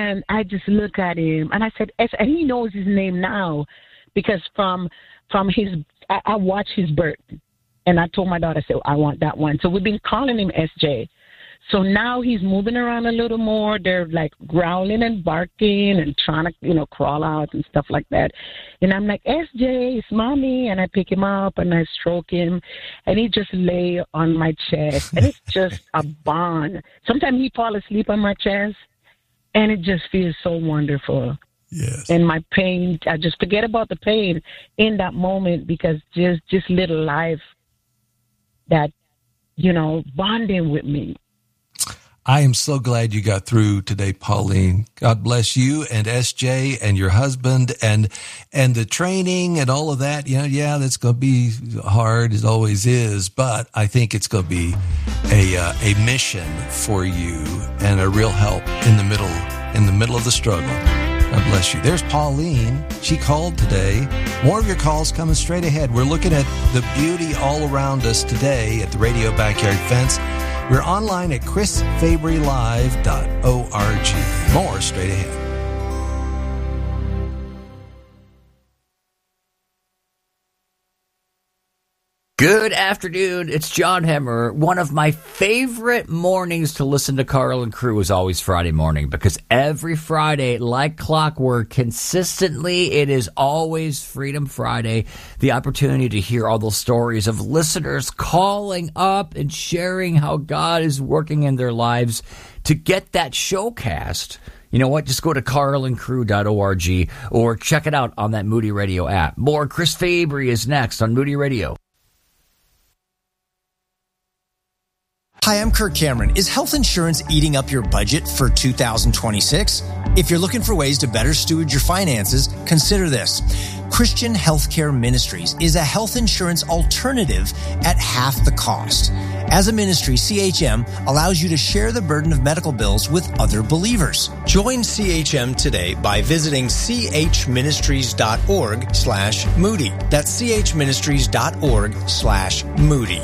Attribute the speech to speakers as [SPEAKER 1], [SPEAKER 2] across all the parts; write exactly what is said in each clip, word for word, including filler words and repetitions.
[SPEAKER 1] And I just look at him, and I said, S, and he knows his name now, because from from his, I, I watched his birth, and I told my daughter, I said, I want that one. So we've been calling him S J. So now he's moving around a little more. They're like growling and barking and trying to, you know, crawl out and stuff like that. And I'm like, S J, it's mommy. And I pick him up and I stroke him. And he just lay on my chest. And it's just a bond. Sometimes he fall asleep on my chest. And it just feels so wonderful.
[SPEAKER 2] Yes.
[SPEAKER 1] And my pain, I just forget about the pain in that moment, because just, just little life that, you know, bonding with me.
[SPEAKER 2] I am so glad you got through today, Pauline. God bless you and S J and your husband, and and the training and all of that. You know, yeah, that's going to be hard, as always is, but I think it's going to be a uh, a mission for you and a real help in the middle in the middle of the struggle. God bless you. There's Pauline. She called today. More of your calls coming straight ahead. We're looking at the beauty all around us today at the Radio Backyard Fence. We're online at chris fabry live dot org. More straight ahead.
[SPEAKER 3] Good afternoon. It's John Hemmer. One of my favorite mornings to listen to Carl and Crew is always Friday morning, because every Friday, like clockwork, consistently, it is always Freedom Friday. The opportunity to hear all those stories of listeners calling up and sharing how God is working in their lives. To get that showcast, you know what? Just go to carl and crew dot org or check it out on that Moody Radio app. More Chris Fabry is next on Moody Radio.
[SPEAKER 4] Hi, I'm Kirk Cameron. Is health insurance eating up your budget for two thousand twenty-six? If you're looking for ways to better steward your finances, consider this. Christian Healthcare Ministries is a health insurance alternative at half the cost. As a ministry, C H M allows you to share the burden of medical bills with other believers. Join C H M today by visiting chministries.org slash Moody. That's chministries.org slash Moody.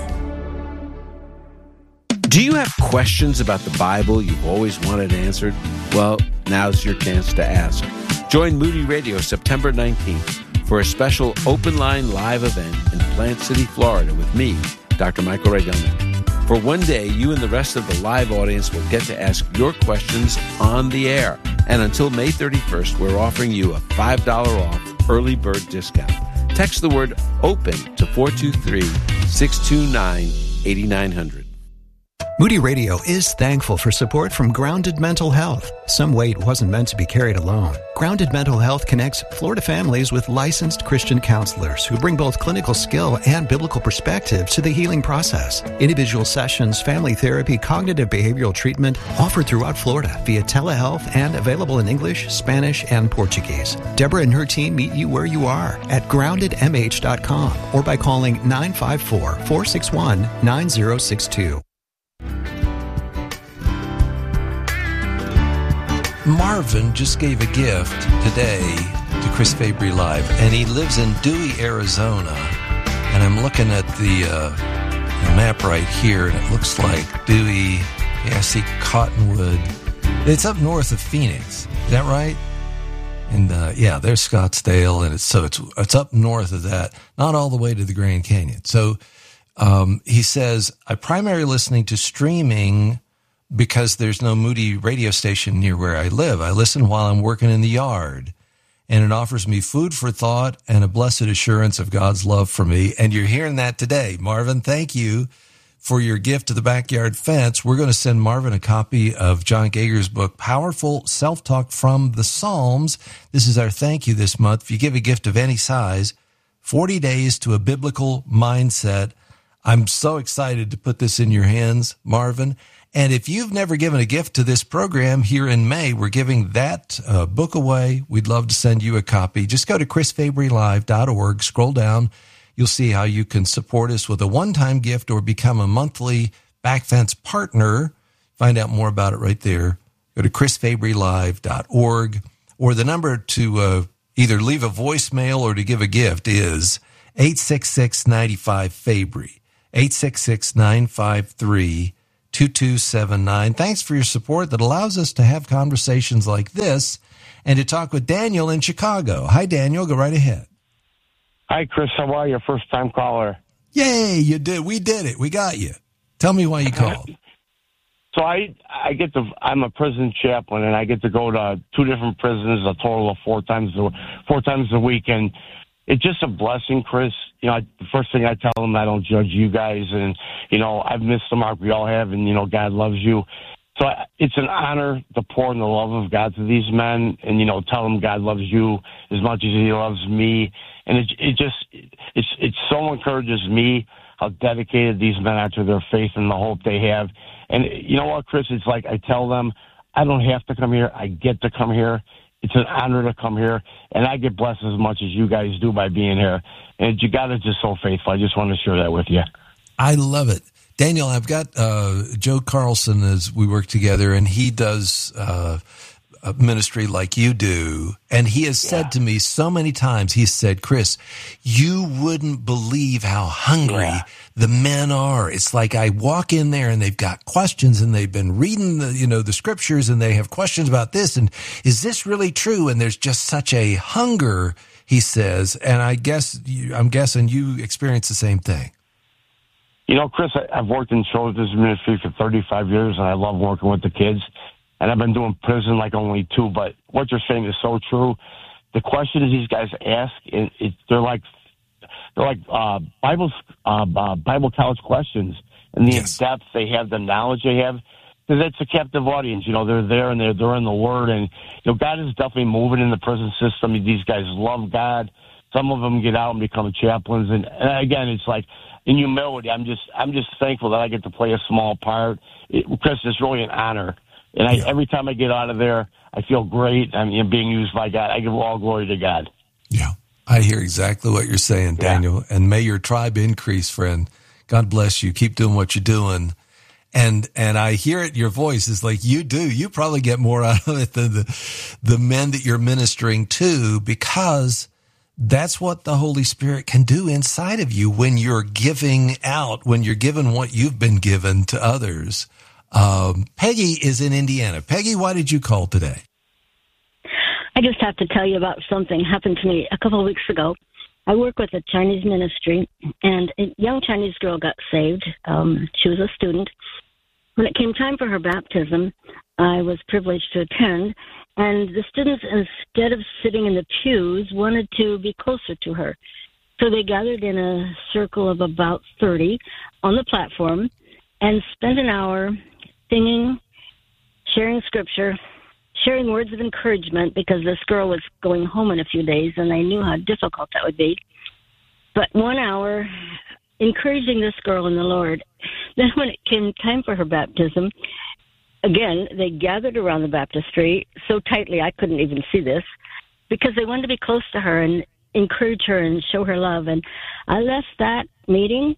[SPEAKER 5] Do you have questions about the Bible you've always wanted answered? Well, now's your chance to ask. Join Moody Radio September nineteenth for a special open line live event in Plant City, Florida with me, Doctor Michael Reganet. For one day, you and the rest of the live audience will get to ask your questions on the air. And until May thirty-first, we're offering you a five dollars off early bird discount. Text the word OPEN to four two three, six two nine, eight nine zero zero.
[SPEAKER 6] Moody Radio is thankful for support from Grounded Mental Health. Some weight wasn't meant to be carried alone. Grounded Mental Health connects Florida families with licensed Christian counselors who bring both clinical skill and biblical perspective to the healing process. Individual sessions, family therapy, cognitive behavioral treatment offered throughout Florida via telehealth and available in English, Spanish, and Portuguese. Deborah and her team meet you where you are at grounded m h dot com or by calling nine five four, four six one, nine zero six two.
[SPEAKER 2] Marvin just gave a gift today to Chris Fabry Live, and he lives in Dewey, Arizona. And I'm looking at the, uh, the map right here, and it looks like Dewey. Yeah, I see Cottonwood. It's up north of Phoenix. Is that right? And uh, yeah, there's Scottsdale, and it's so it's it's up north of that, not all the way to the Grand Canyon. So um, he says, I primarily listening to streaming because there's no Moody radio station near where I live. I listen while I'm working in the yard, and it offers me food for thought and a blessed assurance of God's love for me. And you're hearing that today. Marvin, thank you for your gift to the Backyard Fence. We're going to send Marvin a copy of John Gager's book, Powerful Self-Talk from the Psalms. This is our thank you this month. If you give a gift of any size, forty days to a biblical mindset. I'm so excited to put this in your hands, Marvin. And if you've never given a gift to this program here in May, we're giving that uh, book away. We'd love to send you a copy. Just go to chris fabry live dot org, scroll down. You'll see how you can support us with a one-time gift or become a monthly Backfence partner. Find out more about it right there. Go to chris fabry live dot org, or the number to uh, either leave a voicemail or to give a gift is eight six six, nine five, Fabry, eight six six, nine five three, two two seven nine. Thanks for your support that allows us to have conversations like this and to talk with Daniel in Chicago. Hi, Daniel. Go right ahead.
[SPEAKER 7] Hi, Chris. How are you? First-time caller.
[SPEAKER 2] Yay, you did. We did it. We got you. Tell me why you called.
[SPEAKER 7] So I I get to I'm a prison chaplain, and I get to go to two different prisons a total of four times a, four times a week, and it's just a blessing, Chris. You know, I, the first thing I tell them, I don't judge you guys, and you know I've missed the mark. We all have, and you know God loves you. So I, it's an honor to pour in the love of God to these men, and you know tell them God loves you as much as He loves me, and it it just it's it so encourages me how dedicated these men are to their faith and the hope they have. And you know what, Chris? It's like I tell them, I don't have to come here. I get to come here. It's an honor to come here. And I get blessed as much as you guys do by being here. And you guys are just so faithful. I just want to share that with you.
[SPEAKER 2] I love it. Daniel, I've got uh, Joe Carlson as we work together, and he does uh, a ministry like you do. And he has said yeah. to me so many times, he said, Chris, you wouldn't believe how hungry yeah. the men are. It's like I walk in there and they've got questions and they've been reading the, you know, the scriptures and they have questions about this. And is this really true? And there's just such a hunger, he says. And I guess, you, I'm guessing you experience the same thing.
[SPEAKER 7] You know, Chris, I, I've worked in children's ministry for thirty-five years, and I love working with the kids. And I've been doing prison like only two, but what you're saying is so true. The questions these guys ask, it, it, they're like they're like uh, Bible uh, uh, Bible college questions, and the yes. depth they have, the knowledge they have, because it's a captive audience. You know, they're there and they're they're in the Word, and you know, God is definitely moving in the prison system. These guys love God. Some of them get out and become chaplains, and, and again, it's like in humility. I'm just I'm just thankful that I get to play a small part. It, Chris, it's really an honor. And I, yeah. every time I get out of there, I feel great. I'm you know, being used by God. I give all glory to God.
[SPEAKER 2] Yeah, I hear exactly what you're saying, Daniel. Yeah. And may your tribe increase, friend. God bless you. Keep doing what you're doing. And and I hear it in your voice. It's like you do. You probably get more out of it than the, the men that you're ministering to, because that's what the Holy Spirit can do inside of you when you're giving out, when you're giving what you've been given to others. Um, Peggy is in Indiana. Peggy, why did you call today?
[SPEAKER 8] I just have to tell you about something happened to me a couple of weeks ago. I work with a Chinese ministry, and a young Chinese girl got saved. Um, she was a student. When it came time for her baptism, I was privileged to attend, and the students, instead of sitting in the pews, wanted to be closer to her. So they gathered in a circle of about thirty on the platform and spent an hour singing, sharing scripture, sharing words of encouragement, because this girl was going home in a few days, and I knew how difficult that would be. But one hour encouraging this girl in the Lord. Then when it came time for her baptism, again, they gathered around the baptistry so tightly I couldn't even see this, because they wanted to be close to her and encourage her and show her love. And I left that meeting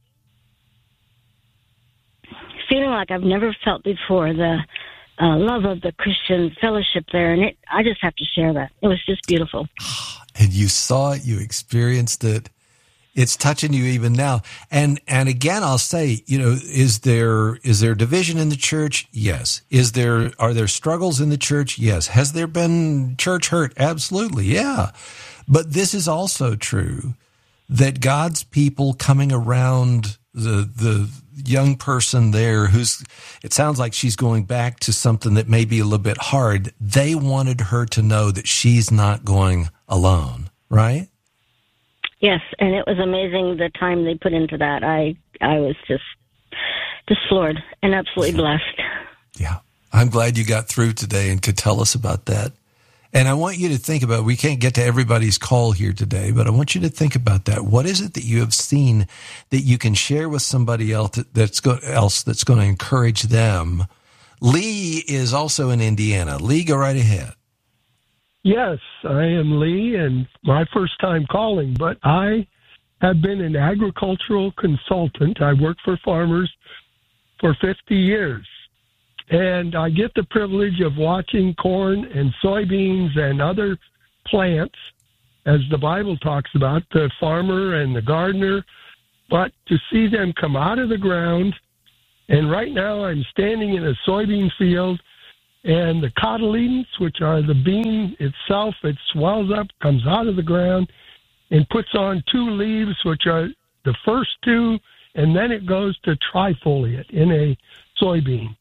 [SPEAKER 8] feeling like I've never felt before, the uh, love of the Christian fellowship there. And it, I just have to share that. It was just beautiful.
[SPEAKER 2] And you saw it, you experienced it. It's touching you even now. And, and again, I'll say, you know, is there, is there division in the church? Yes. Is there, are there struggles in the church? Yes. Has there been church hurt? Absolutely. Yeah. But this is also true, that God's people coming around the, the young person there who's, it sounds like she's going back to something that may be a little bit hard. They wanted her to know that she's not going alone, right?
[SPEAKER 8] Yes, and it was amazing the time they put into that. I I was just just floored and absolutely blessed.
[SPEAKER 2] Yeah. I'm glad you got through today and could tell us about that. And I want you to think about, we can't get to everybody's call here today, but I want you to think about that. What is it that you have seen that you can share with somebody else that's go, else that's going to encourage them? Lee is also in Indiana. Lee, go right ahead.
[SPEAKER 9] Yes, I am Lee, and my first time calling, but I have been an agricultural consultant. I worked for farmers for fifty years, and I get the privilege of watching corn and soybeans and other plants, as the Bible talks about, the farmer and the gardener, but to see them come out of the ground And right now I'm standing in a soybean field, and the cotyledons, which are the bean itself, it swells up, comes out of the ground, and puts on two leaves, which are the first two, and then it goes to trifoliate in a soybean.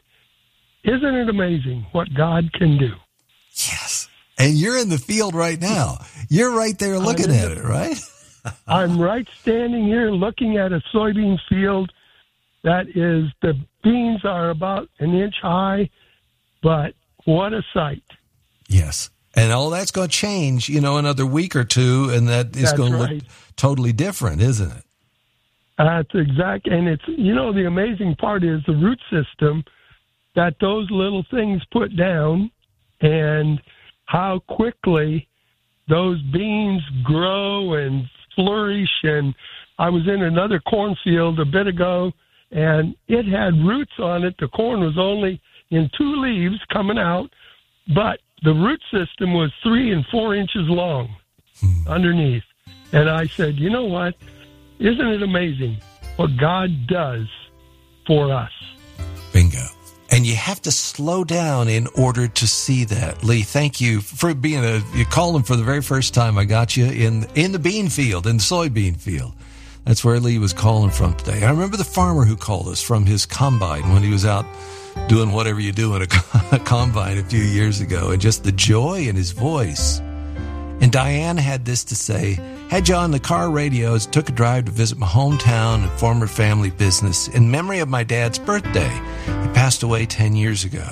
[SPEAKER 9] Isn't it amazing what God can do?
[SPEAKER 2] Yes. And you're in the field right now. You're right there looking at it, right?
[SPEAKER 9] I'm right standing here looking at a soybean field that is, the beans are about an inch high, but what a sight.
[SPEAKER 2] Yes. And all that's going to change, you know, another week or two, and that is
[SPEAKER 9] That's
[SPEAKER 2] going to
[SPEAKER 9] right.
[SPEAKER 2] look totally different, isn't it?
[SPEAKER 9] That's exact. And it's, you know, the amazing part is the root system that those little things put down, and how quickly those beans grow and flourish. And I was in another cornfield a bit ago, and it had roots on it. The corn was only in two leaves coming out, but the root system was three and four inches long hmm. underneath. And I said, you know what? Isn't it amazing what God does for us?
[SPEAKER 2] Bingo. And you have to slow down in order to see that. Lee, thank you for being a, you called him for the very first time. I got you in, in the bean field, in the soybean field. That's where Lee was calling from today. I remember the farmer who called us from his combine when he was out doing whatever you do in a, a combine a few years ago, and just the joy in his voice. And Diane had this to say: had you on the car radios, took a drive to visit my hometown and former family business in memory of my dad's birthday. He passed away ten years ago.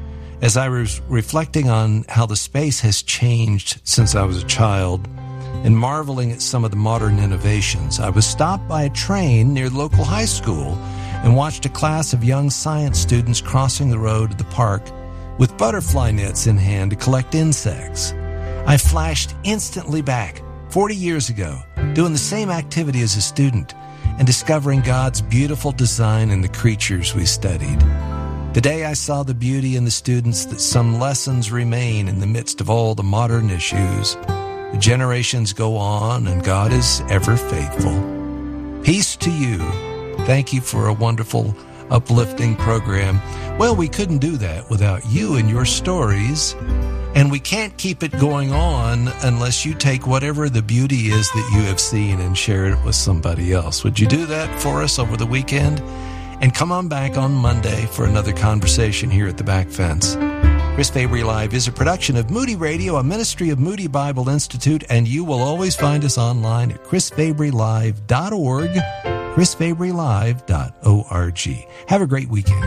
[SPEAKER 2] As I was reflecting on how the space has changed since I was a child and marveling at some of the modern innovations, I was stopped by a train near the local high school and watched a class of young science students crossing the road to the park with butterfly nets in hand to collect insects. I flashed instantly back forty years ago, doing the same activity as a student and discovering God's beautiful design in the creatures we studied. Today I saw the beauty in the students, that some lessons remain in the midst of all the modern issues. The generations go on and God is ever faithful. Peace to you. Thank you for a wonderful, uplifting program. Well, we couldn't do that without you and your stories. And we can't keep it going on unless you take whatever the beauty is that you have seen and share it with somebody else. Would you do that for us over the weekend? And come on back on Monday for another conversation here at the Back Fence. Chris Fabry Live is a production of Moody Radio, a ministry of Moody Bible Institute, and you will always find us online at chris fabry live dot org, chris fabry live dot org. Have a great weekend.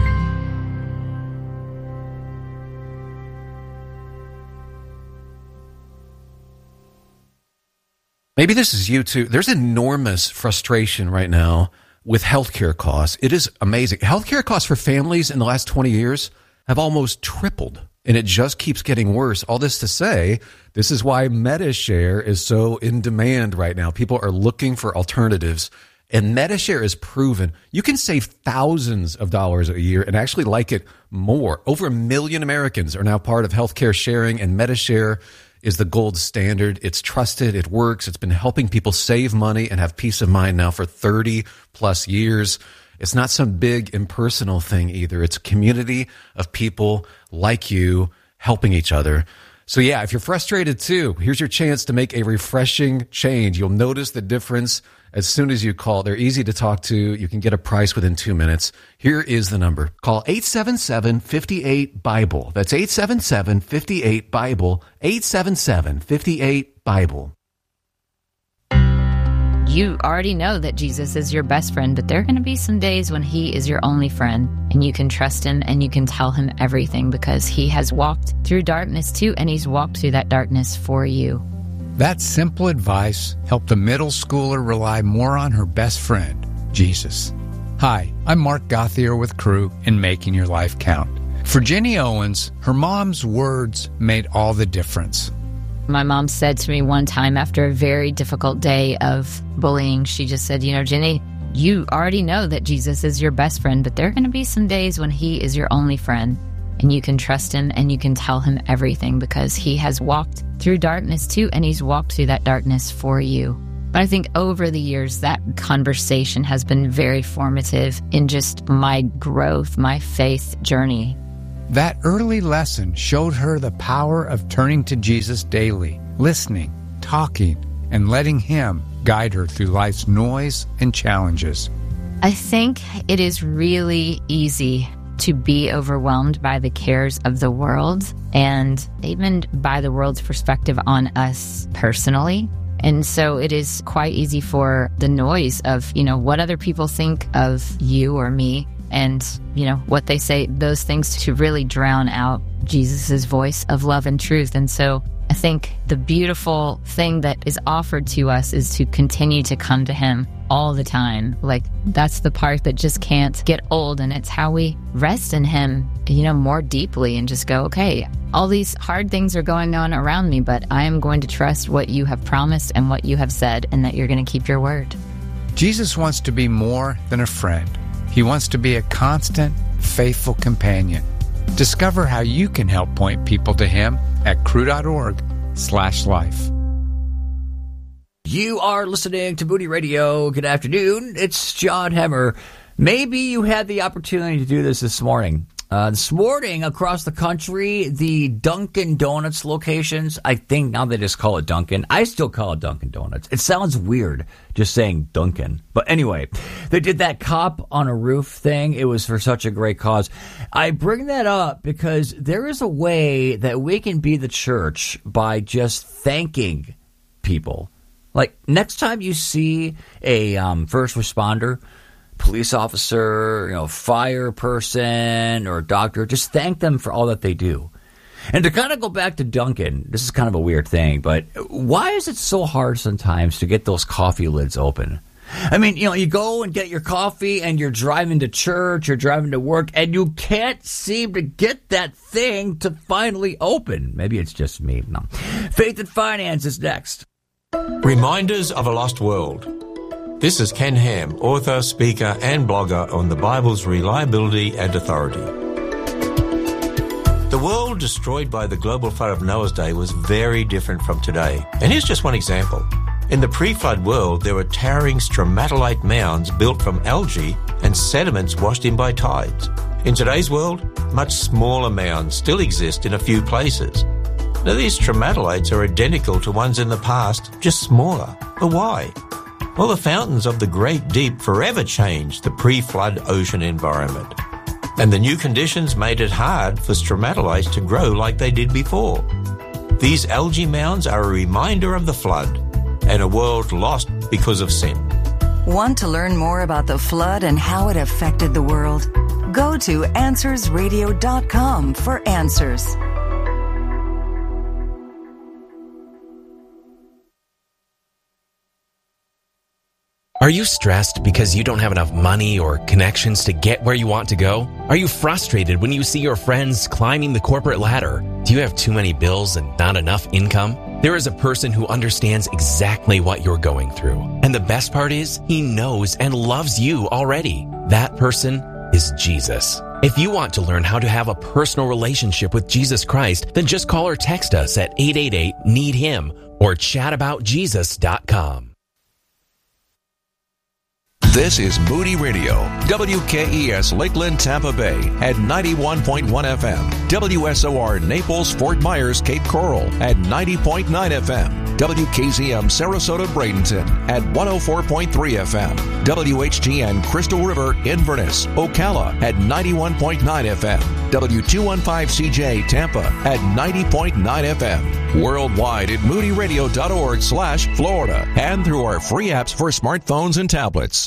[SPEAKER 10] Maybe this is you too. There's enormous frustration right now with healthcare costs. It is amazing. Healthcare costs for families in the last twenty years have almost tripled, and it just keeps getting worse. All this to say, this is why MediShare is so in demand right now. People are looking for alternatives, and MediShare is proven. You can save thousands of dollars a year and actually like it more. Over a million Americans are now part of healthcare sharing, and MediShare is the gold standard. It's trusted. It works. It's been helping people save money and have peace of mind now for thirty plus years. It's not some big impersonal thing either. It's a community of people like you helping each other. So yeah, if you're frustrated too, here's your chance to make a refreshing change. You'll notice the difference as soon as you call. They're easy to talk to. You can get a price within two minutes. Here is the number. Call eight seven seven, five eight, BIBLE. That's eight seven seven, five eight, BIBLE. eight seven seven, five eight, BIBLE.
[SPEAKER 11] You already know that Jesus is your best friend, but there are going to be some days when he is your only friend, and you can trust him and you can tell him everything because he has walked through darkness too, and he's walked through that darkness for you.
[SPEAKER 12] That simple advice helped a middle schooler rely more on her best friend, Jesus. Hi, I'm Mark Gothier with Crew in Making Your Life Count. For Jenny Owens, her mom's words made all the difference.
[SPEAKER 11] My mom said to me one time after a very difficult day of bullying, she just said, you know, Jenny, you already know that Jesus is your best friend, but there are going to be some days when he is your only friend, and you can trust him and you can tell him everything because he has walked through darkness too, and he's walked through that darkness for you. But I think over the years, that conversation has been very formative in just my growth, my faith journey.
[SPEAKER 12] That early lesson showed her the power of turning to Jesus daily, listening, talking, and letting Him guide her through life's noise and challenges.
[SPEAKER 11] I think it is really easy to be overwhelmed by the cares of the world and even by the world's perspective on us personally. And so it is quite easy for the noise of, you know, what other people think of you or me and, you know, what they say, those things to really drown out Jesus's voice of love and truth. And so I think the beautiful thing that is offered to us is to continue to come to Him all the time. Like, that's the part that just can't get old, and it's how we rest in Him, you know, more deeply and just go, okay, all these hard things are going on around me, but I am going to trust what you have promised and what you have said, and that you're going to keep your word.
[SPEAKER 12] Jesus wants to be more than a friend. He wants to be a constant, faithful companion. Discover how you can help point people to Him at cru.org slash life.
[SPEAKER 3] You are listening to Moody Radio. Good afternoon. It's John Hemmer. Maybe you had the opportunity to do this this morning. Uh, this morning, across the country, the Dunkin' Donuts locations, I think now they just call it Dunkin'. I still call it Dunkin' Donuts. It sounds weird just saying Dunkin'. But anyway, they did that cop on a roof thing. It was for such a great cause. I bring that up because there is a way that we can be the church by just thanking people. Like, next time you see a um, first responder, police officer, you know, fire person, or doctor, just thank them for all that they do. And to kind of go back to Dunkin', this is kind of a weird thing, but why is it so hard sometimes to get those coffee lids open? I mean, you know, you go and get your coffee and you're driving to church, you're driving to work, and you can't seem to get that thing to finally open. Maybe it's just me. No. Faith and Finance is next.
[SPEAKER 13] Reminders of a Lost World. This is Ken Ham, author, speaker, and blogger on the Bible's reliability and authority. The world destroyed by the global flood of Noah's day was very different from today. And here's just one example. In the pre-flood world, there were towering stromatolite mounds built from algae and sediments washed in by tides. In today's world, much smaller mounds still exist in a few places. Now, these stromatolites are identical to ones in the past, just smaller. But why? Well, the fountains of the Great Deep forever changed the pre-flood ocean environment. And the new conditions made it hard for stromatolites to grow like they did before. These algae mounds are a reminder of the flood and a world lost because of sin.
[SPEAKER 14] Want to learn more about the flood and how it affected the world? Go to answers radio dot com for answers.
[SPEAKER 15] Are you stressed because you don't have enough money or connections to get where you want to go? Are you frustrated when you see your friends climbing the corporate ladder? Do you have too many bills and not enough income? There is a person who understands exactly what you're going through. And the best part is, he knows and loves you already. That person is Jesus. If you want to learn how to have a personal relationship with Jesus Christ, then just call or text us at eight eight eight, need him or chat about jesus dot com.
[SPEAKER 16] This is Moody Radio, W K E S Lakeland, Tampa Bay at ninety-one point one F M, W S O R Naples, Fort Myers, Cape Coral at ninety point nine F M, W K Z M Sarasota, Bradenton at one oh four point three F M, W H G N Crystal River, Inverness, Ocala at ninety-one point nine F M, W two fifteen C J Tampa at ninety point nine F M, worldwide at moody radio dot org slash Florida, and through our free apps for smartphones and tablets.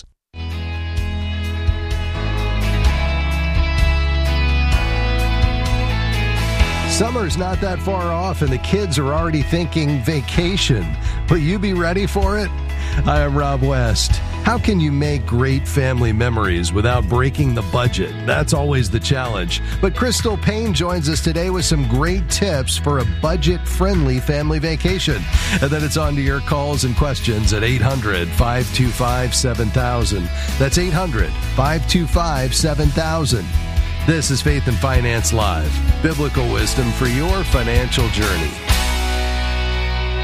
[SPEAKER 17] Summer's not that far off, and the kids are already thinking vacation. Will you be ready for it? Hi, I'm Rob West. How can you make great family memories without breaking the budget? That's always the challenge. But Crystal Payne joins us today with some great tips for a budget-friendly family vacation. And then it's on to your calls and questions at eight hundred, five two five, seven thousand. That's eight hundred, five two five, seven thousand. This is Faith and Finance Live, biblical wisdom for your financial journey.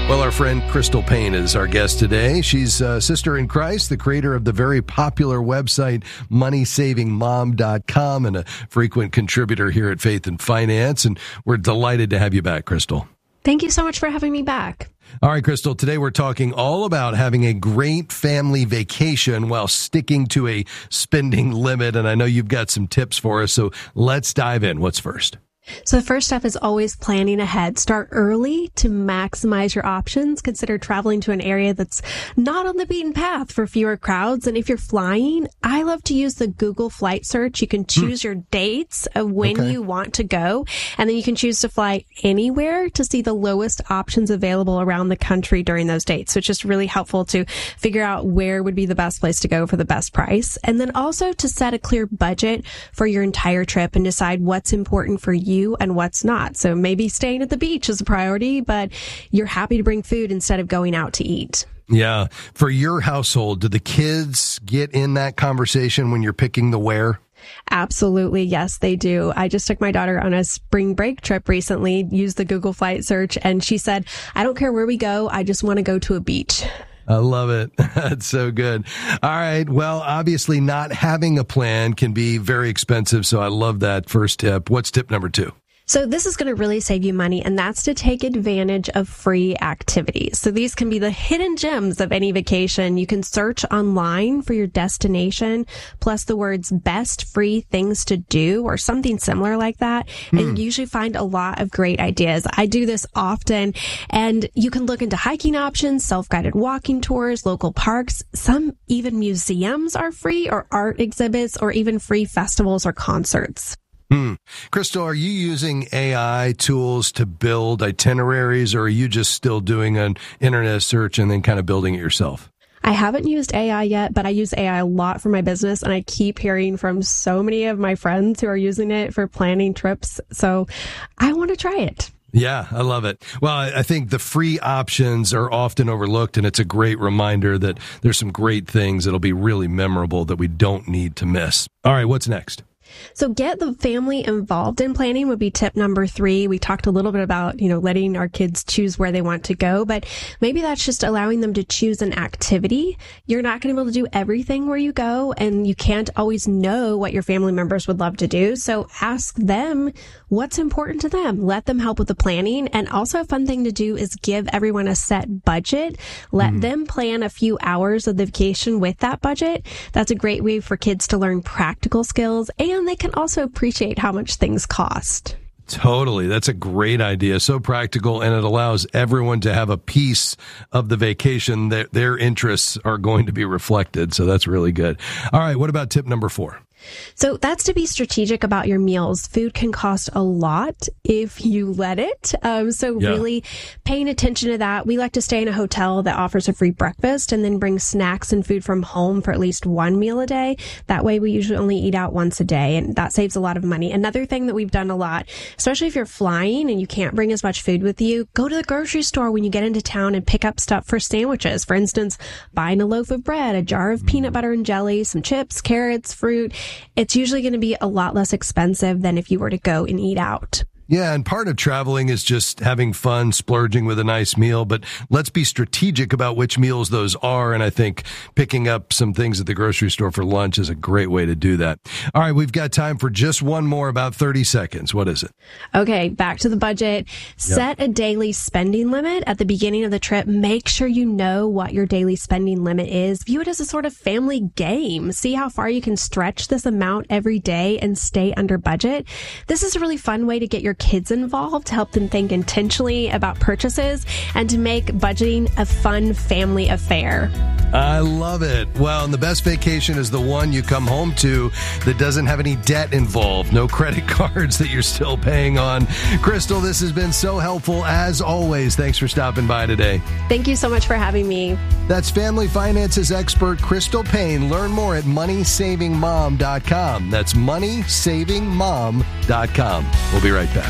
[SPEAKER 17] Well, our friend Crystal Payne is our guest today. She's a sister in Christ, the creator of the very popular website money saving mom dot com, and a frequent contributor here at Faith and Finance. And we're delighted to have you back, Crystal.
[SPEAKER 18] Thank you so much for having me back.
[SPEAKER 17] All right, Crystal, today we're talking all about having a great family vacation while sticking to a spending limit. And I know you've got some tips for us, so let's dive in. What's first?
[SPEAKER 18] So the first step is always planning ahead. Start early to maximize your options. Consider traveling to an area that's not on the beaten path for fewer crowds. And if you're flying, I love to use the Google flight search. You can choose hmm. your dates of when okay. you want to go, and then you can choose to fly anywhere to see the lowest options available around the country during those dates. So it's just really helpful to figure out where would be the best place to go for the best price. And then also to set a clear budget for your entire trip and decide what's important for you and what's not. So maybe staying at the beach is a priority, but you're happy to bring food instead of going out to eat.
[SPEAKER 17] Yeah. For your household, do the kids get in that conversation when you're picking the where?
[SPEAKER 18] Absolutely. Yes, they do. I just took my daughter on a spring break trip recently, used the Google flight search, and she said, I don't care where we go. I just want to go to a beach.
[SPEAKER 17] I love it. That's so good. All right. Well, obviously not having a plan can be very expensive. So I love that first tip. What's tip number two?
[SPEAKER 18] So this is going to really save you money, and that's to take advantage of free activities. So these can be the hidden gems of any vacation. You can search online for your destination, plus the words best free things to do or something similar like that. Hmm. And you usually find a lot of great ideas. I do this often, and you can look into hiking options, self-guided walking tours, local parks. Some even museums are free, or art exhibits, or even free festivals or concerts.
[SPEAKER 17] Hmm. Crystal, are you using A I tools to build itineraries, or are you just still doing an internet search and then kind of building it yourself?
[SPEAKER 18] I haven't used A I yet, but I use A I a lot for my business, and I keep hearing from so many of my friends who are using it for planning trips. So I want to try it.
[SPEAKER 17] Yeah, I love it. Well, I think the free options are often overlooked, and it's a great reminder that there's some great things that'll be really memorable that we don't need to miss. All right, what's next?
[SPEAKER 18] So get the family involved in planning would be tip number three. We talked a little bit about, you know, letting our kids choose where they want to go, but maybe that's just allowing them to choose an activity. You're not going to be able to do everything where you go, and you can't always know what your family members would love to do. So ask them what's important to them. Let them help with the planning. And also a fun thing to do is give everyone a set budget. Let mm. them plan a few hours of the vacation with that budget. That's a great way for kids to learn practical skills, and they can also appreciate how much things cost.
[SPEAKER 17] Totally. That's a great idea. So practical, and it allows everyone to have a piece of the vacation that their interests are going to be reflected. So that's really good. All right. What about tip number four?
[SPEAKER 18] So that's to be strategic about your meals. Food can cost a lot if you let it. Um, so yeah. really paying attention to that. We like to stay in a hotel that offers a free breakfast and then bring snacks and food from home for at least one meal a day. That way we usually only eat out once a day, and that saves a lot of money. Another thing that we've done a lot, especially if you're flying and you can't bring as much food with you, go to the grocery store when you get into town and pick up stuff for sandwiches. For instance, buying a loaf of bread, a jar of peanut butter and jelly, some chips, carrots, fruit. It's usually going to be a lot less expensive than if you were to go and eat out.
[SPEAKER 17] Yeah, and part of traveling is just having fun, splurging with a nice meal, but let's be strategic about which meals those are, and I think picking up some things at the grocery store for lunch is a great way to do that. All right, we've got time for just one more, about thirty seconds. What is it?
[SPEAKER 18] Okay, back to the budget. Set yep. a daily spending limit at the beginning of the trip. Make sure you know what your daily spending limit is. View it as a sort of family game. See how far you can stretch this amount every day and stay under budget. This is a really fun way to get your kids involved, to help them think intentionally about purchases, and to make budgeting a fun family affair.
[SPEAKER 17] I love it. Well, and the best vacation is the one you come home to that doesn't have any debt involved, no credit cards that you're still paying on. Crystal, this has been so helpful as always. Thanks for stopping by today.
[SPEAKER 18] Thank you so much for having me.
[SPEAKER 17] That's family finances expert Crystal Payne. Learn more at money saving mom dot com. That's money saving mom dot com. We'll be right back.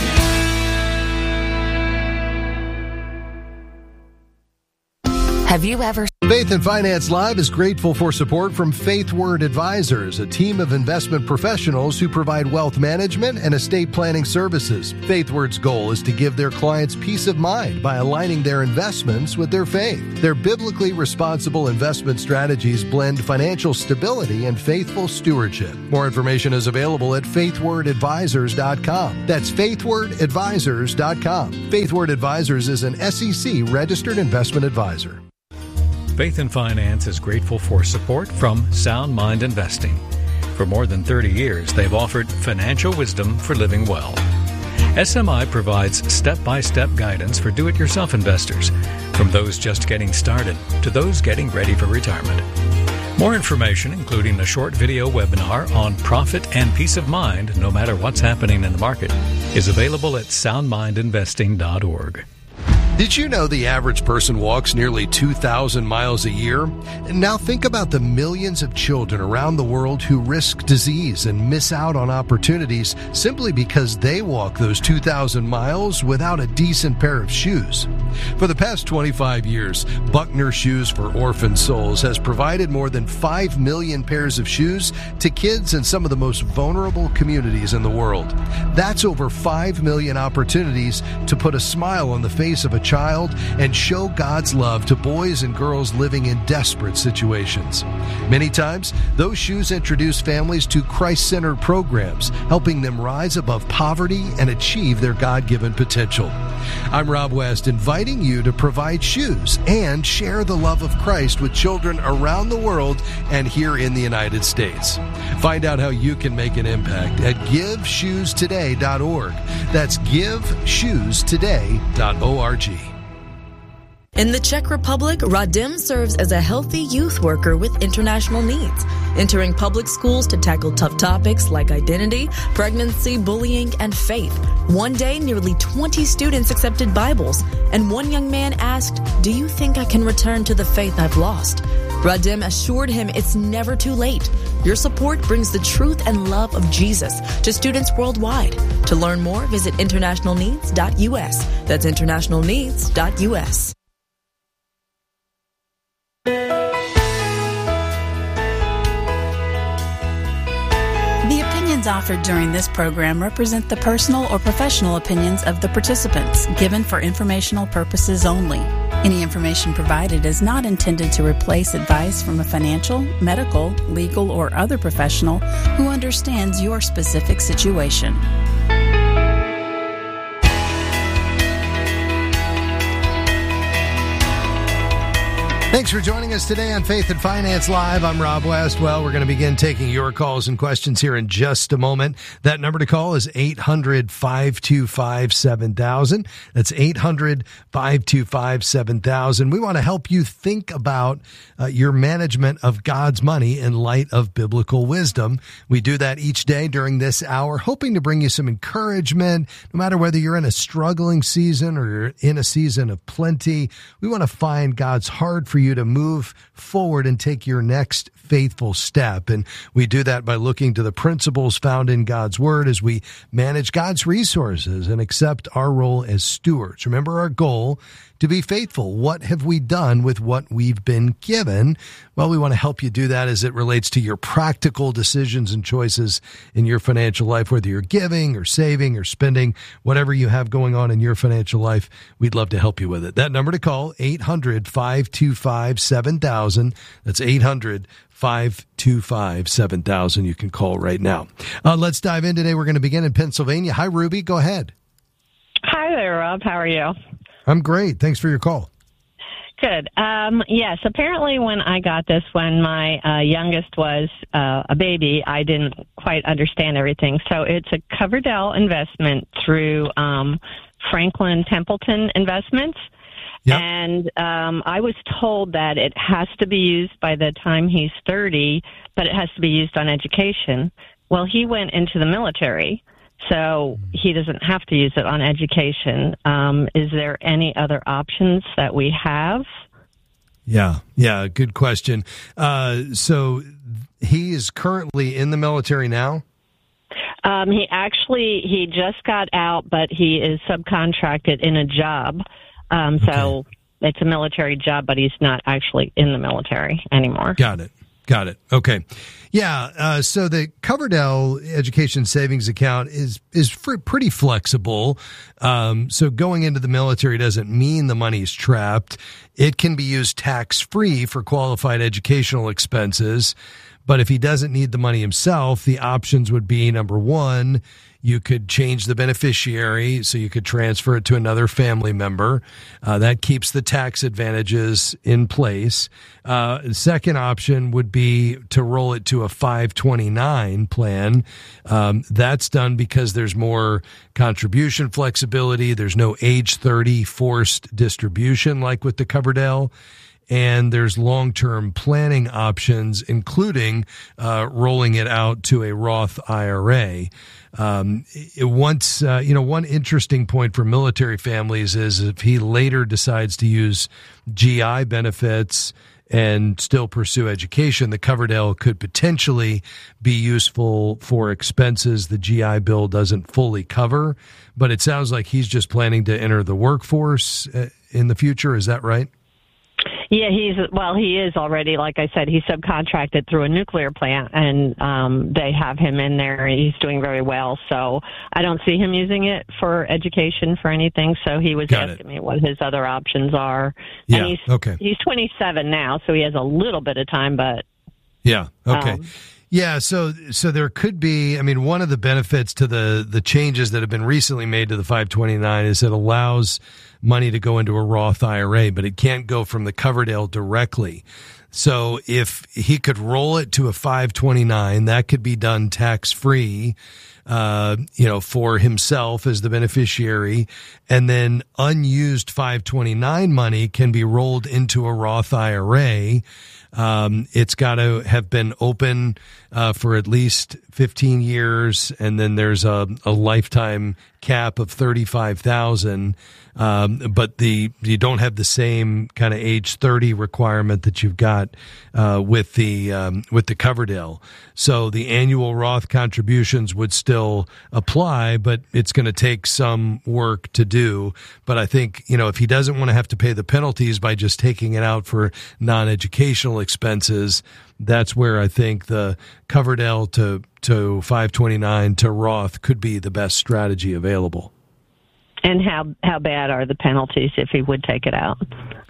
[SPEAKER 14] Have you ever
[SPEAKER 17] Faith and Finance Live is grateful for support from Faith Word Advisors, a team of investment professionals who provide wealth management and estate planning services. Faith Word's goal is to give their clients peace of mind by aligning their investments with their faith. Their biblically responsible investment strategies blend financial stability and faithful stewardship. More information is available at faith word advisors dot com. That's faith word advisors dot com. Faith Word Advisors is an S E C registered investment advisor.
[SPEAKER 19] Faith and Finance is grateful for support from Sound Mind Investing. For more than thirty years, they've offered financial wisdom for living well. S M I provides step-by-step guidance for do-it-yourself investors, from those just getting started to those getting ready for retirement. More information, including a short video webinar on profit and peace of mind, no matter what's happening in the market, is available at sound mind investing dot org.
[SPEAKER 17] Did you know the average person walks nearly two thousand miles a year? Now think about the millions of children around the world who risk disease and miss out on opportunities simply because they walk those two thousand miles without a decent pair of shoes. For the past twenty-five years, Buckner Shoes for Orphan Souls has provided more than five million pairs of shoes to kids in some of the most vulnerable communities in the world. That's over five million opportunities to put a smile on the face of a child and show God's love to boys and girls living in desperate situations. Many times, those shoes introduce families to Christ-centered programs, helping them rise above poverty and achieve their God-given potential. I'm Rob West, inviting you to provide shoes and share the love of Christ with children around the world and here in the United States. Find out how you can make an impact at give shoes today dot org. That's give shoes today dot org.
[SPEAKER 20] In the Czech Republic, Radim serves as a healthy youth worker with international needs, entering public schools to tackle tough topics like identity, pregnancy, bullying, and faith. One day, nearly twenty students accepted Bibles, and one young man asked, "Do you think I can return to the faith I've lost?" Radim assured him it's never too late. Your support brings the truth and love of Jesus to students worldwide. To learn more, visit international needs dot U S. That's international needs dot U S.
[SPEAKER 21] The opinions offered during this program represent the personal or professional opinions of the participants, given for informational purposes only. Any information provided is not intended to replace advice from a financial, medical, legal, or other professional who understands your specific situation.
[SPEAKER 17] Thanks for joining us today on Faith and Finance Live. I'm Rob West. Well, we're going to begin taking your calls and questions here in just a moment. That number to call is eight hundred, five two five, seven thousand. That's eight hundred, five two five, seven thousand. We want to help you think about uh, your management of God's money in light of biblical wisdom. We do that each day during this hour, hoping to bring you some encouragement, no matter whether you're in a struggling season or you're in a season of plenty. We want to find God's heart for you you to move forward and take your next faithful step. And we do that by looking to the principles found in God's Word as we manage God's resources and accept our role as stewards. Remember our goal, to be faithful. What have we done with what we've been given? Well, we want to help you do that as it relates to your practical decisions and choices in your financial life, whether you're giving or saving or spending, whatever you have going on in your financial life, we'd love to help you with it. That number to call, eight hundred, five two five, seven thousand. That's eight hundred, five two five, seven thousand. You can call right now. Uh, let's dive in today. We're going to begin in Pennsylvania. Hi, Ruby. Go ahead.
[SPEAKER 22] Hi there, Rob. How are you?
[SPEAKER 17] I'm great. Thanks for your call.
[SPEAKER 22] Good. Um, yes, apparently when I got this, when my uh, youngest was uh, a baby, I didn't quite understand everything. So it's a Coverdell investment through um, Franklin Templeton Investments. Yep. And um, I was told that it has to be used by the time he's thirty, but it has to be used on education. Well, he went into the military, so he doesn't have to use it on education. Um, is there any other options that we have?
[SPEAKER 17] Yeah, yeah, good question. Uh, so he is currently in the military now?
[SPEAKER 22] Um, he actually, he just got out, but he is subcontracted in a job. Um, so it's a military job, but he's not actually in the military anymore.
[SPEAKER 17] Got it. Got it. Okay. Yeah. Uh, so the Coverdell Education Savings Account is is fr- pretty flexible. Um, so going into the military doesn't mean the money's trapped. It can be used tax-free for qualified educational expenses. But if he doesn't need the money himself, the options would be, number one, you could change the beneficiary, so you could transfer it to another family member. Uh, that keeps the tax advantages in place. Uh, the second option would be to roll it to a five twenty-nine plan. Um, that's done because there's more contribution flexibility. There's no age thirty forced distribution like with the Coverdell. And there's long-term planning options, including uh, rolling it out to a Roth I R A. Um, it once, uh, you know, one interesting point for military families is if he later decides to use G I benefits and still pursue education, the Coverdell could potentially be useful for expenses the G I Bill doesn't fully cover. But it sounds like he's just planning to enter the workforce in the future. Is that right?
[SPEAKER 22] Yeah, he's well. He is already, like I said, he's subcontracted through a nuclear plant, and um, they have him in there. He's doing very well, so I don't see him using it for education for anything. So he was
[SPEAKER 17] Got
[SPEAKER 22] asking it. me what his other options are.
[SPEAKER 17] Yeah.
[SPEAKER 22] And he's,
[SPEAKER 17] okay.
[SPEAKER 22] He's twenty-seven now, so he has a little bit of time, but
[SPEAKER 17] yeah. Okay.
[SPEAKER 22] Um,
[SPEAKER 17] Yeah, so so there could be, I mean, one of the benefits to the, the changes that have been recently made to the five twenty-nine is it allows money to go into a Roth I R A, but it can't go from the Coverdell directly. So if he could roll it to a five twenty-nine, that could be done tax-free, uh, you know, for himself as the beneficiary, and then unused five twenty-nine money can be rolled into a Roth I R A. Um, it's got to have been open uh, for at least fifteen years, and then there's a, a lifetime cap of thirty-five thousand. Um, but the you don't have the same kind of age thirty requirement that you've got uh, with the um, with the Coverdell. So the annual Roth contributions would still apply, but it's going to take some work to do. But I think, you know, if he doesn't want to have to pay the penalties by just taking it out for non-educational expenses, that's where I think the Coverdell to to five twenty-nine to Roth could be the best strategy available.
[SPEAKER 22] and how how bad are the penalties if he would take it out?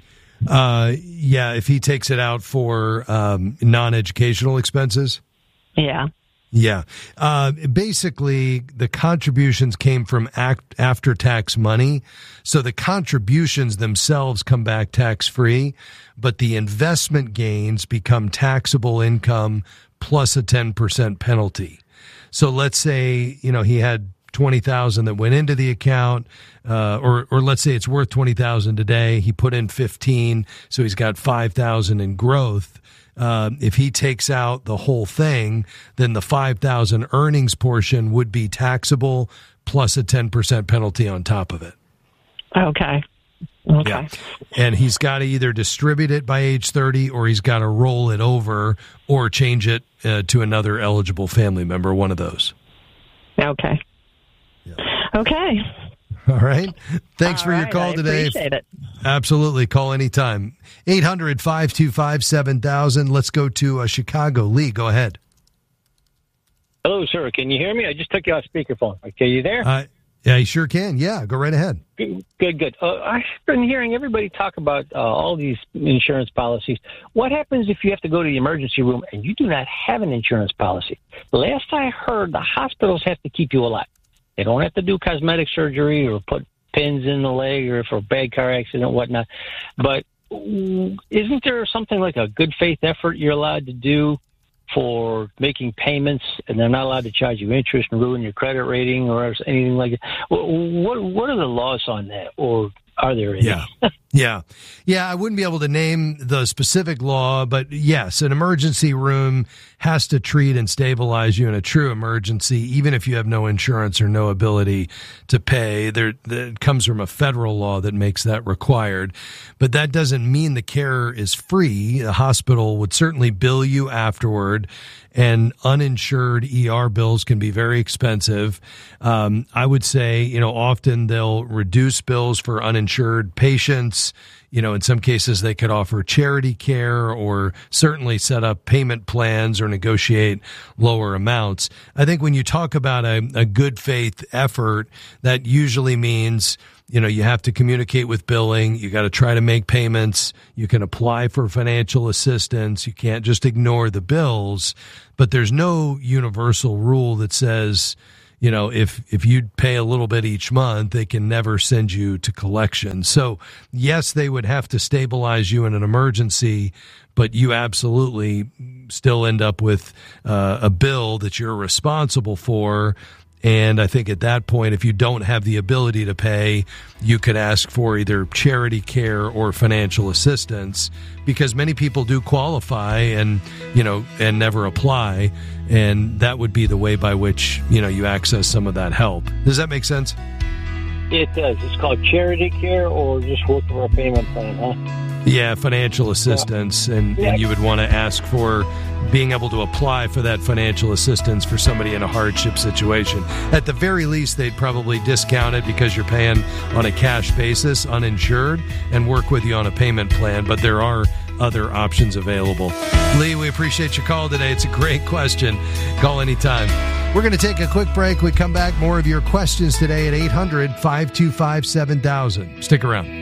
[SPEAKER 17] Uh, yeah, if he takes it out for um, non-educational expenses.
[SPEAKER 22] Yeah.
[SPEAKER 17] Yeah. Uh, basically, the contributions came from act, after-tax money. So the contributions themselves come back tax-free, but the investment gains become taxable income plus a ten percent penalty. So let's say, you know, he had twenty thousand that went into the account, uh, or, or let's say it's worth twenty thousand today. He put in fifteen, so he's got five thousand in growth. Uh, if he takes out the whole thing, then the five thousand earnings portion would be taxable plus a ten percent penalty on top of it.
[SPEAKER 22] Okay. Okay.
[SPEAKER 17] Yeah. And he's got to either distribute it by age thirty or he's got to roll it over or change it uh, to another eligible family member, one of those.
[SPEAKER 22] Okay.
[SPEAKER 17] Yeah.
[SPEAKER 22] Okay.
[SPEAKER 17] All right. Thanks
[SPEAKER 22] All
[SPEAKER 17] for your
[SPEAKER 22] right,
[SPEAKER 17] call
[SPEAKER 22] I
[SPEAKER 17] today.
[SPEAKER 22] appreciate it.
[SPEAKER 17] Absolutely. Call anytime. eight hundred, five two five, seven thousand. Let's go to uh, Chicago. Lee, go ahead.
[SPEAKER 1] Hello, sir. Can you hear me? I just took you off speakerphone. Okay, you there?
[SPEAKER 17] Uh, yeah, you sure can. Yeah, go right ahead.
[SPEAKER 1] Good, good. good. Uh, I've been hearing everybody talk about uh, all these insurance policies. What happens if you have to go to the emergency room and you do not have an insurance policy? The last I heard, the hospitals have to keep you alive. They don't have to do cosmetic surgery or put pins in the leg or for a bad car accident and whatnot. But isn't there something like a good faith effort you're allowed to do for making payments, and they're not allowed to charge you interest and ruin your credit rating or anything like that? What what are the laws on that, or are there any?
[SPEAKER 17] Yeah. Yeah. Yeah, I wouldn't be able to name the specific law, but yes, an emergency room has to treat and stabilize you in a true emergency, even if you have no insurance or no ability to pay. There, that comes from a federal law that makes that required. But that doesn't mean the care is free. The hospital would certainly bill you afterward, and uninsured E R bills can be very expensive. Um, I would say, you know, often they'll reduce bills for uninsured patients.
[SPEAKER 4] payments. You know, in some cases they could offer charity care or certainly set up payment plans or negotiate lower amounts. I think when you talk about a, a good faith effort, that usually means, you know, you have to communicate with billing. You got to try to make payments. You can apply for financial assistance. You can't just ignore the bills. But there's no universal rule that says, you know, if, if you pay a little bit each month, they can never send you to collection. So, yes, they would have to stabilize you in an emergency, but you absolutely still end up with uh, a bill that you're responsible for. And I think at that point, if you don't have the ability to pay, you could ask for either charity care or financial assistance, because many people do qualify and, you know, and never apply. And that would be the way by which, you know, you access some of that help. Does that make sense?
[SPEAKER 1] It does. It's called charity care or just work for a payment plan, huh?
[SPEAKER 4] Yeah, financial assistance. And, and you would want to ask for being able to apply for that financial assistance for somebody in a hardship situation. At the very least, they'd probably discount it because you're paying on a cash basis, uninsured, and work with you on a payment plan. But there are other options available. Lee, we appreciate your call today. It's a great question. Call anytime.
[SPEAKER 17] We're going to take a quick break. We come back, more of your questions today at eight hundred, five two five, seven thousand.
[SPEAKER 4] Stick around.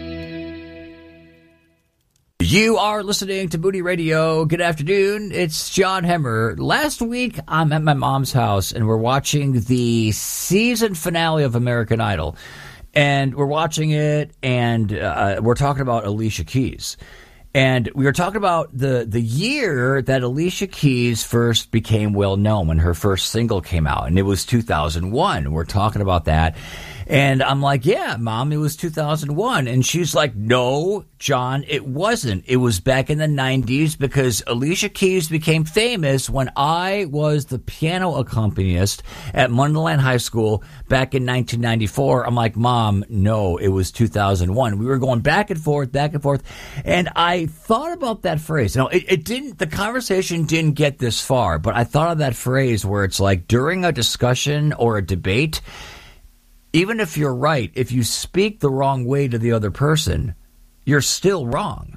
[SPEAKER 3] You are listening to Moody Radio. Good afternoon. It's John Hemmer. Last week, I'm at my mom's house, and we're watching the season finale of American Idol. And we're watching it, and uh, we're talking about Alicia Keys. And we were talking about the, the year that Alicia Keys first became well-known, when her first single came out, and it was two thousand one. We're talking about that. And I'm like, yeah, Mom, it was two thousand one. And she's like, no, John, it wasn't. It was back in the nineties, because Alicia Keys became famous when I was the piano accompanist at Munderland High School back in nineteen ninety-four. I'm like, Mom, no, it was two thousand one. We were going back and forth, back and forth. And I thought about that phrase. You know, it, it didn't, the conversation didn't get this far, but I thought of that phrase where it's like during a discussion or a debate, even if you're right, if you speak the wrong way to the other person, you're still wrong.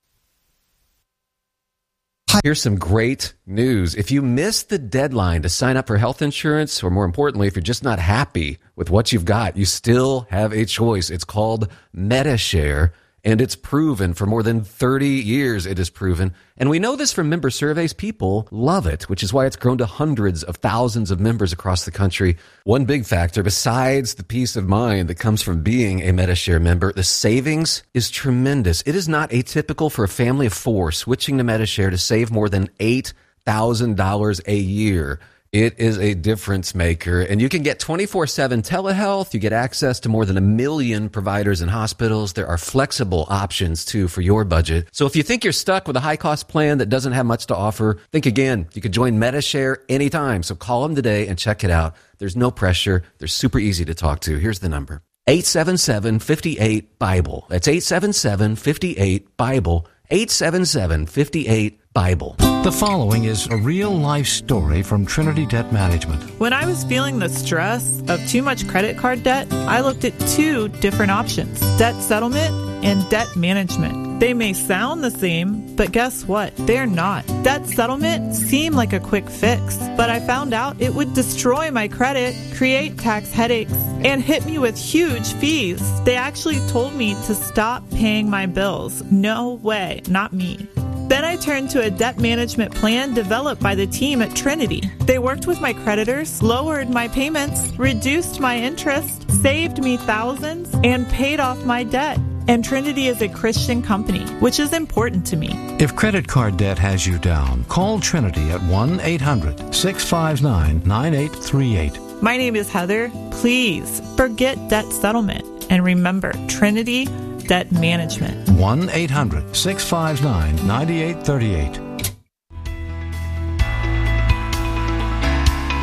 [SPEAKER 10] Here's some great news. If you missed the deadline to sign up for health insurance, or more importantly, if you're just not happy with what you've got, you still have a choice. It's called Medi-Share. And it's proven for more than thirty years it is proven. And we know this from member surveys. People love it, which is why it's grown to hundreds of thousands of members across the country. One big factor, besides the peace of mind that comes from being a Medi-Share member, the savings is tremendous. It is not atypical for a family of four switching to Medi-Share to save more than eight thousand dollars a year. It is a difference maker, and you can get twenty-four seven telehealth. You get access to more than a million providers and hospitals. There are flexible options, too, for your budget. So if you think you're stuck with a high-cost plan that doesn't have much to offer, think again. You can join Medi-Share anytime, so call them today and check it out. There's no pressure. They're super easy to talk to. Here's the number. eight seven seven, five eight, BIBLE. That's eight seven seven, five eight, BIBLE. eight seven seven, five eight, BIBLE.
[SPEAKER 5] The following is a real-life story from Trinity Debt Management.
[SPEAKER 23] When I was feeling the stress of too much credit card debt, I looked at two different options: debt settlement and debt management. They may sound the same, but guess what? They're not. Debt settlement seemed like a quick fix, but I found out it would destroy my credit, create tax headaches, and hit me with huge fees. They actually told me to stop paying my bills. No way, not me. Then I turned to a debt management plan developed by the team at Trinity. They worked with my creditors, lowered my payments, reduced my interest, saved me thousands, and paid off my debt. And Trinity is a Christian company, which is important to me.
[SPEAKER 5] If credit card debt has you down, call Trinity at one eight hundred, six five nine, nine eight three eight.
[SPEAKER 23] My name is Heather. Please forget debt settlement and remember Trinity Debt Management.
[SPEAKER 5] one eight hundred, six five nine, nine eight three eight.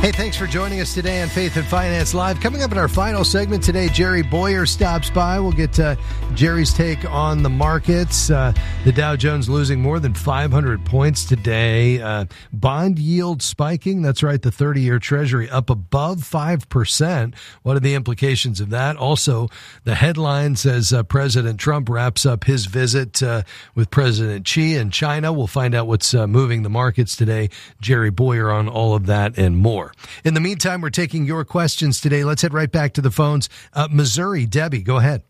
[SPEAKER 17] Hey, thanks for joining us today on Faith and Finance Live. Coming up in our final segment today, Jerry Boyer stops by. We'll get uh, Jerry's take on the markets. Uh, the Dow Jones losing more than five hundred points today. Uh, bond yield spiking. That's right, the thirty-year Treasury up above five percent. What are the implications of that? Also, the headline says uh, President Trump wraps up his visit uh, with President Xi in China. We'll find out what's uh, moving the markets today. Jerry Boyer on all of that and more. In the meantime, we're taking your questions today. Let's head right back to the phones. Uh, Missouri, Debbie, go ahead.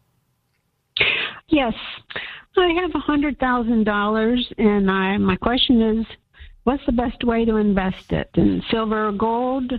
[SPEAKER 6] Yes, I have one hundred thousand dollars, and I, my question is, what's the best way to invest it? In silver or gold,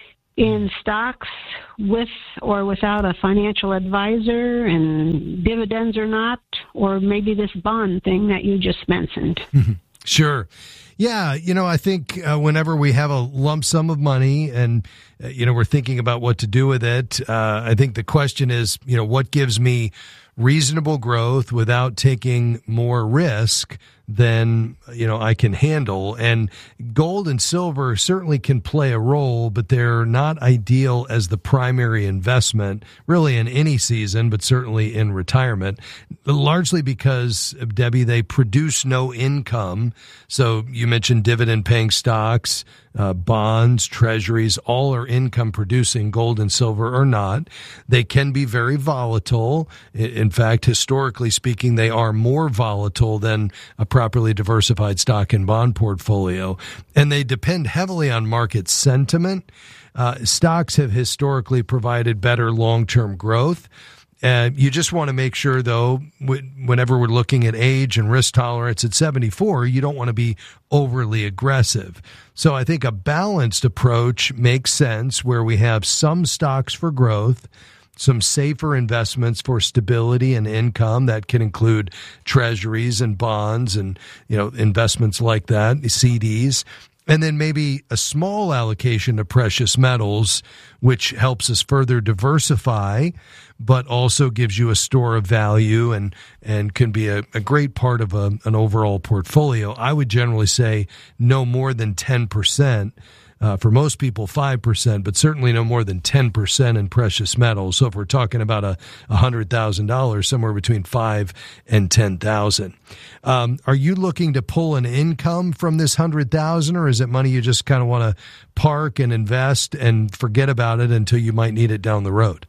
[SPEAKER 6] in stocks, with or without a financial advisor, and dividends or not, or maybe this bond thing that you just mentioned?
[SPEAKER 17] Sure. Yeah, you know, I think uh, whenever we have a lump sum of money and, uh, you know, we're thinking about what to do with it, uh, I think the question is, you know, what gives me reasonable growth without taking more risk than, you know, I can handle. And gold and silver certainly can play a role, but they're not ideal as the primary investment really in any season, but certainly in retirement, largely because, Debbie, they produce no income. So you mentioned dividend paying stocks, uh, bonds, treasuries, all are income producing, gold and silver are not. They can be very volatile. In fact, historically speaking, they are more volatile than a properly diversified stock and bond portfolio, and they depend heavily on market sentiment. Uh, stocks have historically provided better long-term growth. Uh, you just want to make sure, though, w- whenever we're looking at age and risk tolerance at seventy-four, you don't want to be overly aggressive. So I think a balanced approach makes sense where we have some stocks for growth, some safer investments for stability and income that can include treasuries and bonds and, you know, investments like that, C Ds, and then maybe a small allocation to precious metals, which helps us further diversify, but also gives you a store of value and, and can be a, a great part of a, an overall portfolio. I would generally say no more than ten percent. Uh, for most people, five percent, but certainly no more than ten percent in precious metals. So if we're talking about a one hundred thousand dollars, somewhere between five and ten thousand dollars. Um, are you looking to pull an income from this one hundred thousand dollars, or is it money you just kind of want to park and invest and forget about it until you might need it down the road?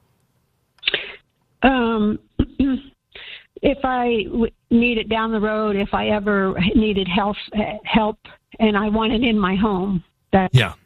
[SPEAKER 6] Um, if I w- need it down the road, if I ever needed health, help and I want it in my home. That-
[SPEAKER 17] yeah.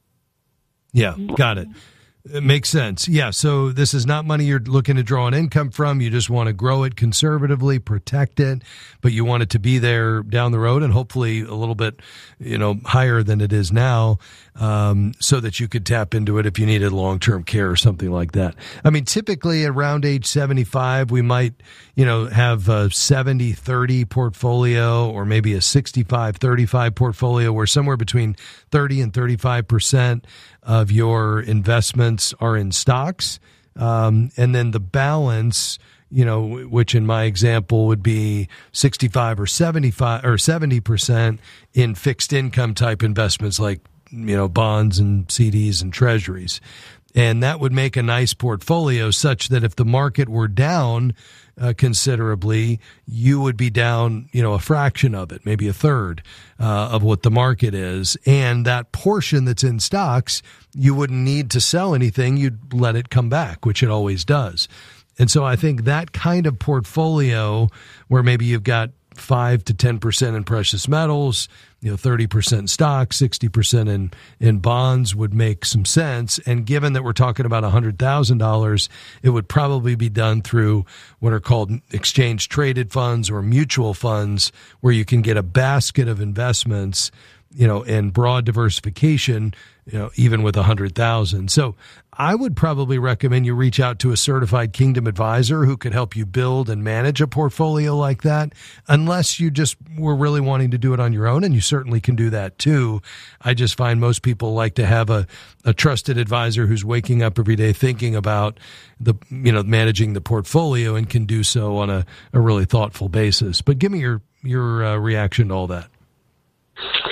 [SPEAKER 17] Yeah, got it. It makes sense. Yeah, so this is not money you're looking to draw an income from. You just want to grow it conservatively, protect it, but you want it to be there down the road and hopefully a little bit, you know, higher than it is now, um, so that you could tap into it if you needed long-term care or something like that. I mean, typically around age seventy-five, we might, you know, have a seventy thirty portfolio or maybe a sixty-five thirty-five portfolio where somewhere between thirty and thirty-five percent of your investments are in stocks. Um, and then the balance, you know, which in my example would be sixty-five or seventy-five or seventy percent in fixed income type investments like, you know, bonds and C Ds and treasuries. And that would make a nice portfolio such that if the market were down uh, considerably, you would be down, you know, a fraction of it, maybe a third uh, of what the market is. And that portion that's in stocks, you wouldn't need to sell anything. You'd let it come back, which it always does. And so I think that kind of portfolio where maybe you've got five to ten percent in precious metals, you know, thirty percent stocks, sixty percent in, in bonds would make some sense. And given that we're talking about one hundred thousand dollars, it would probably be done through what are called exchange traded funds or mutual funds, where you can get a basket of investments, you know, and broad diversification, you know, even with a hundred thousand. So I would probably recommend you reach out to a certified Kingdom advisor who could help you build and manage a portfolio like that, unless you just were really wanting to do it on your own, and you certainly can do that too. I just find most people like to have a, a trusted advisor who's waking up every day thinking about the, you know, managing the portfolio and can do so on a, a really thoughtful basis. But give me your, your uh, reaction to all that.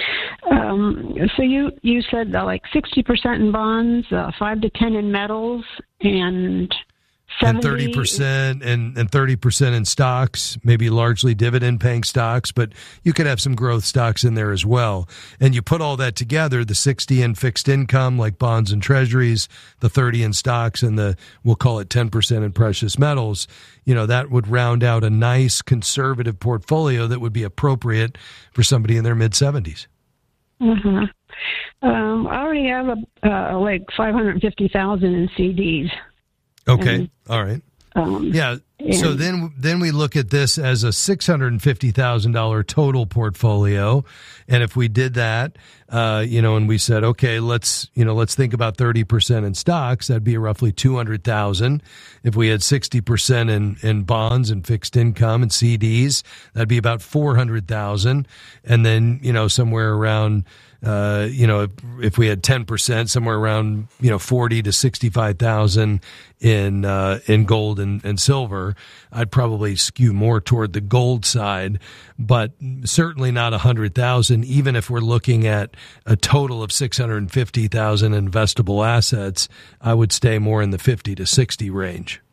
[SPEAKER 6] Um, so you, you said uh, like sixty percent in bonds, uh, five to ten in metals, and seventy
[SPEAKER 4] and thirty percent and, and thirty percent in stocks, maybe largely dividend-paying stocks, but you could have some growth stocks in there as well. And you put all that together, the sixty in fixed income, like bonds and treasuries, the thirty in stocks, and the, we'll call it ten percent in precious metals, you know, that would round out a nice conservative portfolio that would be appropriate for somebody in their mid-seventies.
[SPEAKER 6] Uh-huh. Um, I already have a, uh, like five hundred fifty thousand in C Ds.
[SPEAKER 4] Okay.
[SPEAKER 6] And,
[SPEAKER 4] all right.
[SPEAKER 6] Um,
[SPEAKER 4] yeah.
[SPEAKER 6] and,
[SPEAKER 4] so then, then we look at this as a six hundred fifty thousand dollars total portfolio. And if we did that, uh, you know, and we said, okay, let's, you know, let's think about thirty percent in stocks, that'd be roughly two hundred thousand. If we had sixty percent in, in bonds and fixed income and C Ds, that'd be about four hundred thousand. And then, you know, somewhere around, Uh, you know, if, if we had ten percent, somewhere around, you know, forty to sixty-five thousand in, uh, in gold and, and silver, I'd probably skew more toward the gold side, but certainly not a hundred thousand, even if we're looking at a total of six hundred fifty thousand investable assets, I would stay more in the fifty to sixty range.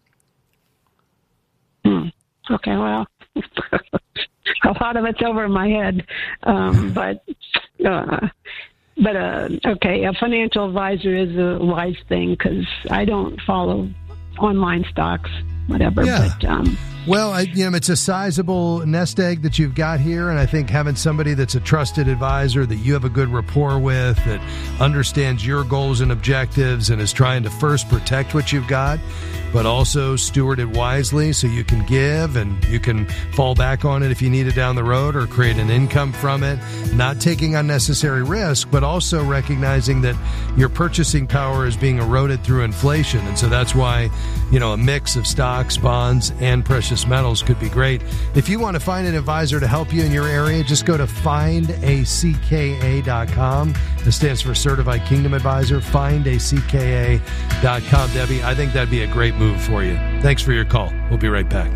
[SPEAKER 6] Hmm. Okay. Well, a lot of it's over my head. Um, but, Uh, but, uh, okay, a financial advisor is a wise thing because I don't follow online stocks, whatever.
[SPEAKER 4] Yeah.
[SPEAKER 6] But, um,
[SPEAKER 4] well, I, you know, it's a sizable nest egg that you've got here, and I think having somebody that's a trusted advisor that you have a good rapport with, that understands your goals and objectives and is trying to first protect what you've got, but also steward it wisely so you can give and you can fall back on it if you need it down the road or create an income from it, not taking unnecessary risk, but also recognizing that your purchasing power is being eroded through inflation. And so that's why, you know, a mix of stocks, bonds, and precious metals could be great. If you want to find an advisor to help you in your area, just go to find a c k a dot com. It stands for Certified Kingdom Advisor, find a c k a dot com. Debbie, I think that'd be a great move for you. Thanks for your call. We'll be right back.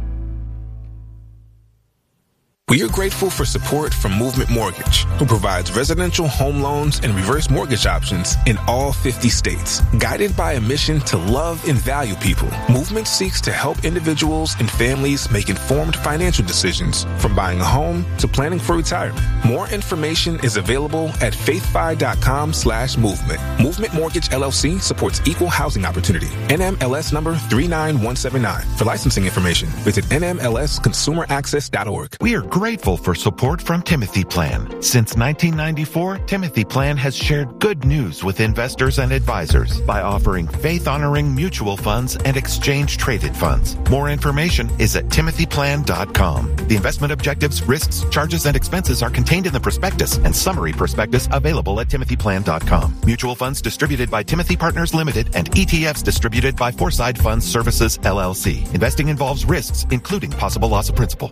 [SPEAKER 7] We are grateful for support from Movement Mortgage, who provides residential home loans and reverse mortgage options in all fifty states. Guided by a mission to love and value people, Movement seeks to help individuals and families make informed financial decisions, from buying a home to planning for retirement. More information is available at faithfi.com slash movement. Movement Mortgage L L C supports equal housing opportunity. N M L S number three nine one seven nine. For licensing information, visit N M L S consumer access dot org.
[SPEAKER 8] We are grateful for support from Timothy Plan. Since nineteen ninety-four, Timothy Plan has shared good news with investors and advisors by offering faith-honoring mutual funds and exchange-traded funds. More information is at timothy plan dot com. The investment objectives, risks, charges, and expenses are contained in the prospectus and summary prospectus available at timothy plan dot com. Mutual funds distributed by Timothy Partners Limited and E T Fs distributed by Foreside Funds Services, L L C. Investing involves risks, including possible loss of principal.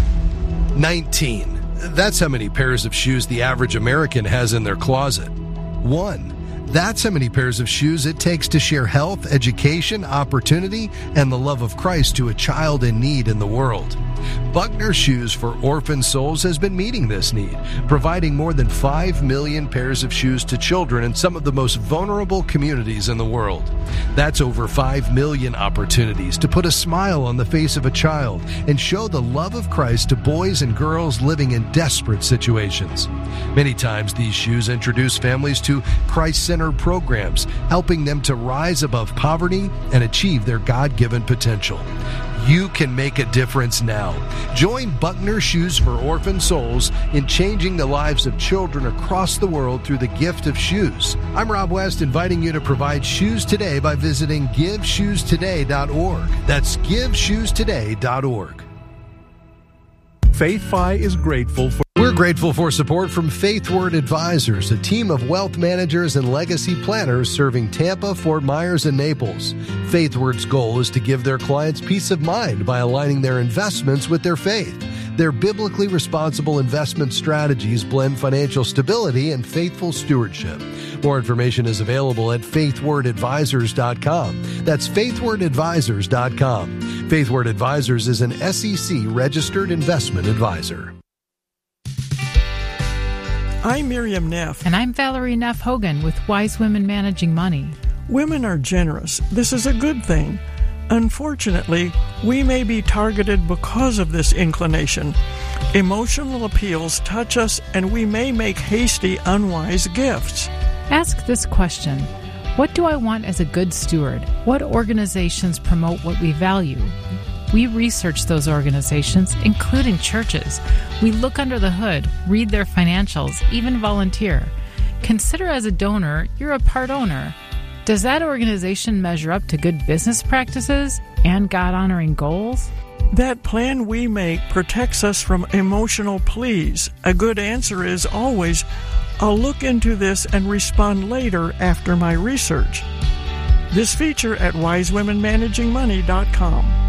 [SPEAKER 4] nineteen. That's how many pairs of shoes the average American has in their closet. One. That's how many pairs of shoes it takes to share health, education, opportunity, and the love of Christ to a child in need in the world. Buckner Shoes for Orphan Souls has been meeting this need, providing more than five million pairs of shoes to children in some of the most vulnerable communities in the world. That's over five million opportunities to put a smile on the face of a child and show the love of Christ to boys and girls living in desperate situations. Many times these shoes introduce families to Christ-centered programs, helping them to rise above poverty and achieve their God-given potential. You can make a difference now. Join Buckner Shoes for Orphan Souls in changing the lives of children across the world through the gift of shoes. I'm Rob West, inviting you to provide shoes today by visiting give shoes today dot org. That's give shoes today dot org.
[SPEAKER 9] FaithFi is grateful for...
[SPEAKER 4] We're grateful for support from FaithWord Advisors, a team of wealth managers and legacy planners serving Tampa, Fort Myers, and Naples. FaithWord's goal is to give their clients peace of mind by aligning their investments with their faith. Their biblically responsible investment strategies blend financial stability and faithful stewardship. More information is available at faith word advisors dot com. That's faith word advisors dot com. FaithWord Advisors is an S E C registered investment advisor.
[SPEAKER 2] I'm Miriam Neff.
[SPEAKER 9] And I'm Valerie Neff Hogan with Wise Women Managing Money.
[SPEAKER 2] Women are generous. This is a good thing. Unfortunately, we may be targeted because of this inclination. Emotional appeals touch us, and we may make hasty, unwise gifts.
[SPEAKER 9] Ask this question. What do I want as a good steward? What organizations promote what we value? We research those organizations, including churches. We look under the hood, read their financials, even volunteer. Consider as a donor, you're a part owner. Does that organization measure up to good business practices and God-honoring goals?
[SPEAKER 2] That plan we make protects us from emotional pleas. A good answer is always, I'll look into this and respond later after my research. This feature at wise women managing money dot com.